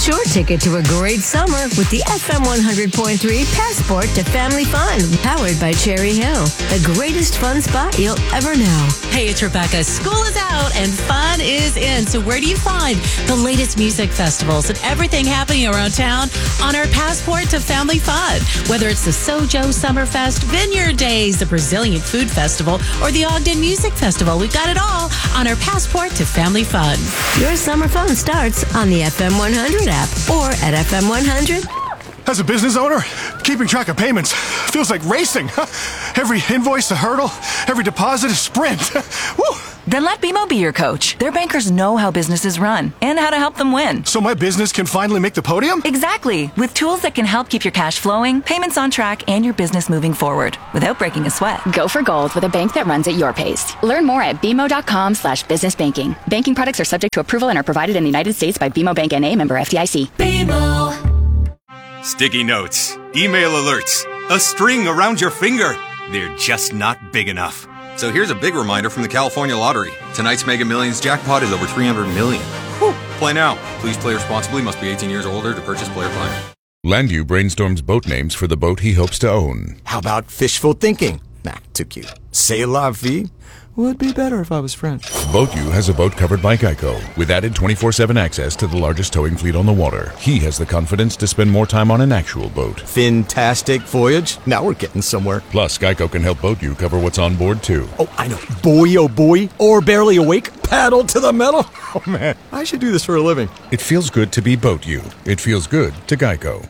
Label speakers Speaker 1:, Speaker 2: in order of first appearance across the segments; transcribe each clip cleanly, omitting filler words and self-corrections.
Speaker 1: short ticket to a great summer with the FM 100.3 Passport to Family Fun, powered by Cherry Hill, the greatest fun spot you'll ever know.
Speaker 2: Hey, it's Rebecca. School is out and fun is in. So where do you find the latest music festivals and everything happening around town on our Passport to Family Fun? Whether it's the Sojo Summerfest, Vineyard Days, the Brazilian Food Festival, or the Ogden Music Festival, we've got it all on our Passport to Family Fun.
Speaker 1: Your summer fun starts on the FM 100 app or at FM 100.
Speaker 3: As a business owner, keeping track of payments feels like racing. Every invoice a hurdle, every deposit a sprint. Woo!
Speaker 4: Then let BMO be your coach. Their bankers know how businesses run and how to help them win.
Speaker 3: So my business can finally make the podium?
Speaker 4: Exactly. With tools that can help keep your cash flowing, payments on track, and your business moving forward without breaking a sweat.
Speaker 5: Go for gold with a bank that runs at your pace. Learn more at bmo.com/businessbanking. Banking products are subject to approval and are provided in the United States by BMO Bank N.A. member FDIC.
Speaker 2: BMO.
Speaker 6: Sticky notes, email alerts, a string around your finger. They're just not big enough.
Speaker 7: So here's a big reminder from the California Lottery. Tonight's Mega Millions jackpot is over $300 million. Whew. Play now. Please play responsibly. Must be 18 years or older to purchase player plan.
Speaker 8: Landu brainstorms boat names for the boat he hopes to own.
Speaker 9: How about fishful thinking? Nah, too cute. C'est la vie? Would be better if I was French.
Speaker 8: BoatU has a boat covered by Geico, with added 24/7 access to the largest towing fleet on the water. He has the confidence to spend more time on an actual boat.
Speaker 9: Fantastic voyage. Now we're getting somewhere.
Speaker 8: Plus, Geico can help BoatU cover what's on board, too.
Speaker 9: Oh, I know. Boy, oh boy. Or barely awake. Paddle to the metal. Oh, man. I should do this for a living.
Speaker 8: It feels good to be BoatU. It feels good to Geico.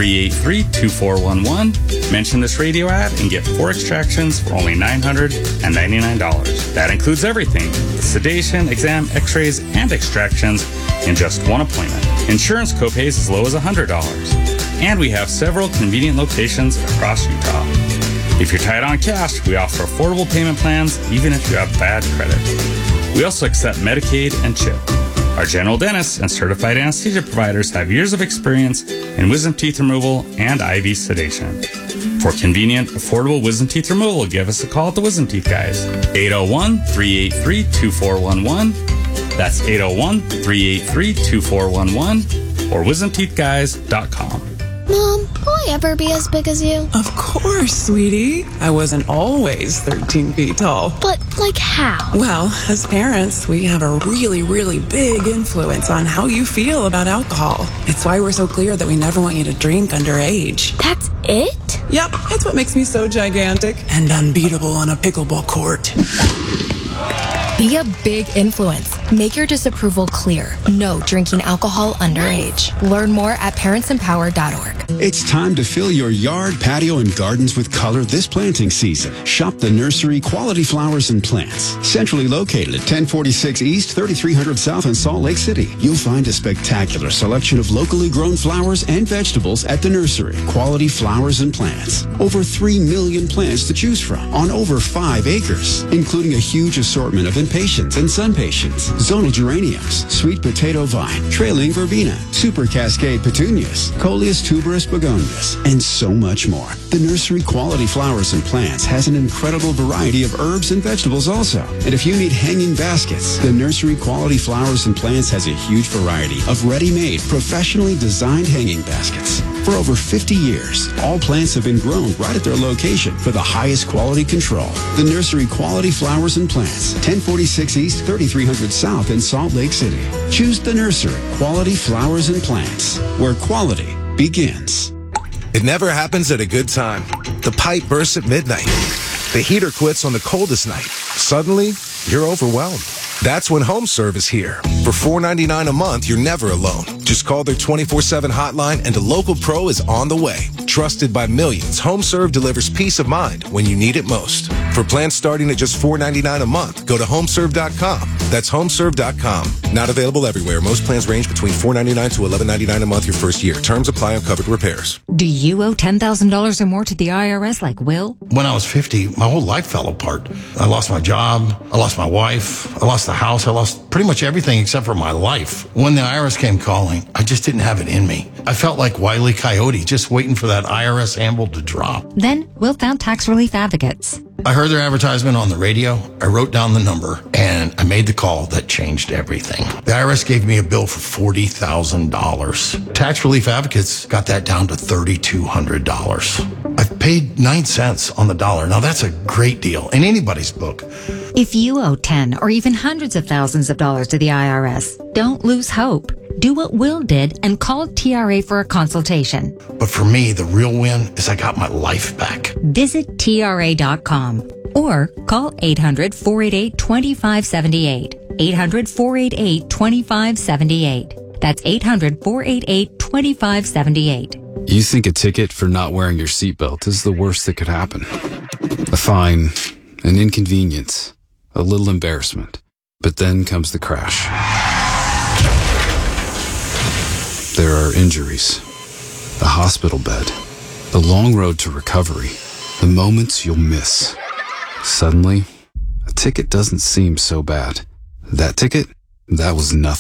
Speaker 10: 383-2411. Mention this radio ad and get 4 extractions for only $999. That includes everything: sedation, exam, x-rays, and extractions in just one appointment. Insurance copays as low as $100. And we have several convenient locations across Utah. If you're tight on cash, we offer affordable payment plans even if you have bad credit. We also accept Medicaid and CHIP. Our general dentists and certified anesthesia providers have years of experience in wisdom teeth removal and IV sedation. For convenient, affordable wisdom teeth removal, give us a call at the Wisdom Teeth Guys. 801-383-2411. That's 801-383-2411 or wisdomteethguys.com.
Speaker 11: Mom, will I ever be as big as you?
Speaker 12: Of course, sweetie. I wasn't always 13 feet tall.
Speaker 11: But, like, how?
Speaker 12: Well, as parents, we have a really, really big influence on how you feel about alcohol. It's why we're so clear that we never want you to drink underage.
Speaker 11: That's it?
Speaker 12: Yep, that's what makes me so gigantic and unbeatable on a pickleball court.
Speaker 13: Be a big influence. Make your disapproval clear. No drinking alcohol underage. Learn more at parentsempower.org.
Speaker 14: It's time to fill your yard, patio, and gardens with color this planting season. Shop the nursery Quality Flowers and Plants. Centrally located at 1046 East, 3300 South in Salt Lake City. You'll find a spectacular selection of locally grown flowers and vegetables at the nursery Quality Flowers and Plants. Over 3 million plants to choose from on over 5 acres, including a huge assortment of impatiens and sunpatiens, zonal geraniums, sweet potato vine, trailing verbena, super cascade petunias, coleus tuberous begonias, and so much more. The nursery Quality Flowers and Plants has an incredible variety of herbs and vegetables also. And if you need hanging baskets, the nursery Quality Flowers and Plants has a huge variety of ready-made, professionally designed hanging baskets. For over 50 years, all plants have been grown right at their location for the highest quality control. The nursery Quality Flowers and Plants, 1046 East, 3300 South in Salt Lake City. Choose the nursery Quality Flowers and Plants, where quality begins.
Speaker 15: It never happens at a good time. The pipe bursts at midnight. The heater quits on the coldest night. Suddenly, you're overwhelmed. That's when HomeServe is here. For $4.99 a month, you're never alone. Just call their 24/7 hotline and a local pro is on the way. Trusted by millions, HomeServe delivers peace of mind when you need it most. For plans starting at just $4.99 a month, go to homeserve.com. That's homeserve.com. Not available everywhere. Most plans range between $4.99 to $11.99 a month your first year. Terms apply on covered repairs.
Speaker 16: Do you owe $10,000 or more to the IRS like Will?
Speaker 17: When I was 50, my whole life fell apart. I lost my job. I lost my wife. I lost the house. I lost pretty much everything except for my life. When the IRS came calling, I just didn't have it in me. I felt like Wile E. Coyote, just waiting for that IRS handle to drop.
Speaker 16: Then Will found tax relief advocates.
Speaker 17: I heard their advertisement on the radio. I wrote down the number and I made the call that changed everything. The IRS gave me a bill for $40,000. Tax Relief Advocates got that down to $3,200. I've paid 9 cents on the dollar. Now that's a great deal in anybody's book.
Speaker 16: If you owe 10 or even hundreds of thousands of dollars to the IRS, don't lose hope. Do what Will did and call TRA for a consultation.
Speaker 17: But for me, the real win is I got my life back.
Speaker 16: Visit TRA.com or call 800-488-2578. 800-488-2578. That's 800-488-2578.
Speaker 18: You think a ticket for not wearing your seatbelt is the worst that could happen. A fine, an inconvenience, a little embarrassment. But then comes the crash. There are injuries, a hospital bed, the long road to recovery, the moments you'll miss. Suddenly, a ticket doesn't seem so bad. That ticket, that was nothing.